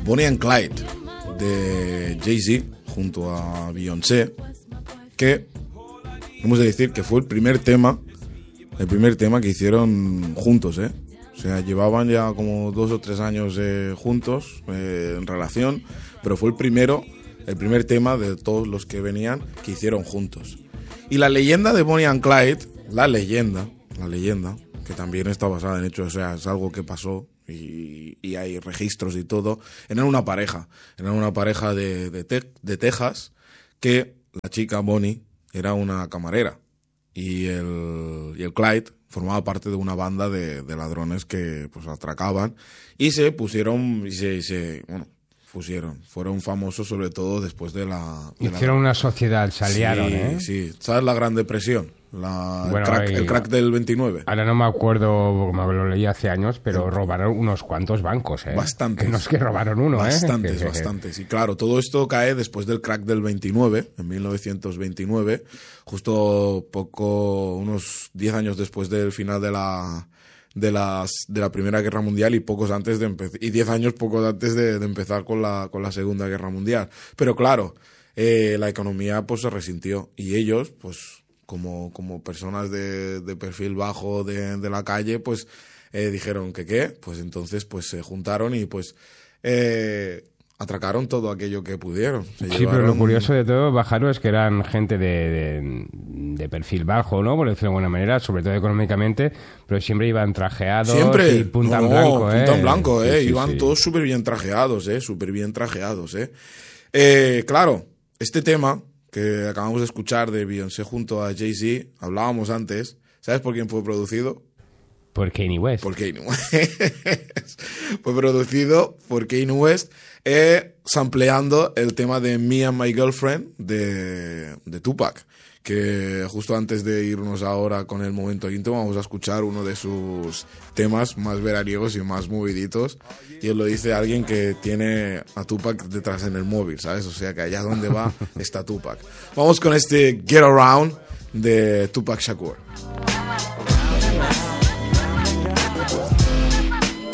Bonnie and Clyde de Jay-Z junto a Beyoncé, que hemos de decir que fue el primer tema que hicieron juntos, ¿eh? O sea, llevaban ya como 2 o 3 años juntos, en relación, pero fue el primer tema de todos los que venían que hicieron juntos. Y la leyenda de Bonnie and Clyde, la leyenda, que también está basada en hechos, o sea, es algo que pasó y hay registros y todo, eran una pareja de Texas, que la chica Bonnie era una camarera y el Clyde formaba parte de una banda de ladrones que pues atracaban y se pusieron fueron famosos sobre todo después de la... Hicieron una sociedad, se aliaron, sí, ¿eh? Sí, ¿sabes la Gran Depresión? El crack del 29. Ahora no me acuerdo, como lo leí hace años, pero robaron unos cuantos bancos, ¿eh? Bastantes. Que no es que robaron uno, Bastantes. Y claro, todo esto cae después del crack del 29, en 1929, justo unos 10 años después del final de la Primera Guerra Mundial y 10 años pocos antes de empezar con la Segunda Guerra Mundial. Pero claro, la economía pues se resintió y ellos pues como personas de perfil bajo de la calle pues dijeron que pues entonces pues se juntaron y pues atracaron todo aquello que pudieron. Pero lo curioso de todo, Bajaro, es que eran gente de perfil bajo, ¿no? Por decirlo de alguna manera, sobre todo económicamente, pero siempre iban trajeados y punta en blanco, ¿eh? Punta en blanco, Sí, iban todos súper bien trajeados, Claro, este tema que acabamos de escuchar de Beyoncé junto a Jay-Z, hablábamos antes, ¿sabes por quién fue producido? Por Kanye West. Por Kanye West. Fue producido por Kanye West, sampleando el tema de Me and My Girlfriend de Tupac, que justo antes de irnos ahora con el momento íntimo vamos a escuchar uno de sus temas más veraniegos y más moviditos, y os lo dice alguien que tiene a Tupac detrás en el móvil, ¿sabes? O sea que allá donde va está Tupac. Vamos con este Get Around de Tupac Shakur.